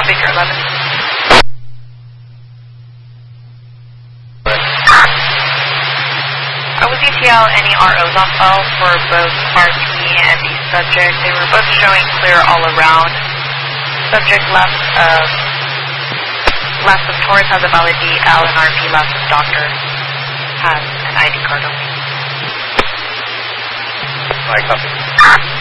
Victor 11. With ETL, any ROs on file for both RP and the subject. They were both showing clear all around. Subject left of Taurus has a valid DL, and RP left of Doctor has an ID card only. I copy.